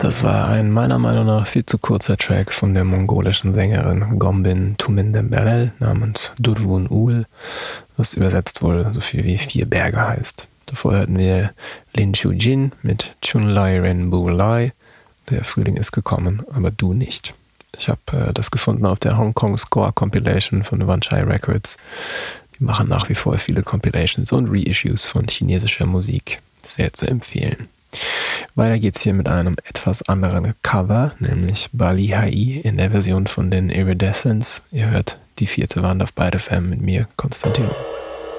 Das war ein meiner Meinung nach viel zu kurzer Track von der mongolischen Sängerin Gombin Tumindemberel namens Durwun Ul, was übersetzt wohl so viel wie 4 Berge heißt. Davor hörten wir Lin Chu-jin mit Chunlai Renbu Lai. Der Frühling ist gekommen, aber du nicht. Ich habe das gefunden auf der Hong Kong Score Compilation von Wanchai Records. Die machen nach wie vor viele Compilations und Reissues von chinesischer Musik. Sehr zu empfehlen. Weiter geht's hier mit einem etwas anderen Cover, nämlich Bali Hai in der Version von den Iridescents. Ihr hört die 4. Wand auf Byte FM mit mir, Konstantin.